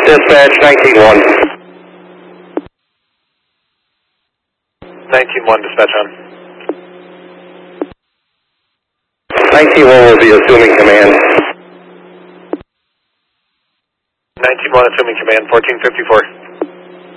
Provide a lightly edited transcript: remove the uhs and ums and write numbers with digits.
dispatch, 19-1. 19-1, dispatch on. 19-1 will be assuming command. 19-1, assuming command, 1454.